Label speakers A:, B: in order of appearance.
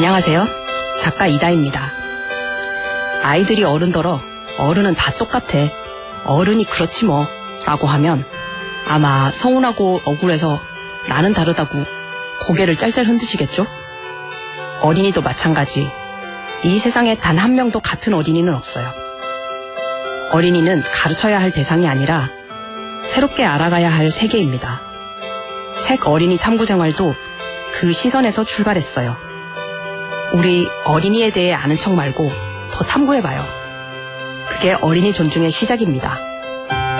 A: 안녕하세요. 작가 이다입니다. 아이들이 어른더러 어른은 다 똑같아. 어른이 그렇지 뭐 라고 하면 아마 서운하고 억울해서 나는 다르다고 고개를 짤짤 흔드시겠죠? 어린이도 마찬가지. 이 세상에 단 한 명도 같은 어린이는 없어요. 어린이는 가르쳐야 할 대상이 아니라 새롭게 알아가야 할 세계입니다. 책 어린이 탐구 생활도 그 시선에서 출발했어요. 우리 어린이에 대해 아는 척 말고 더 탐구해봐요. 그게 어린이 존중의 시작입니다.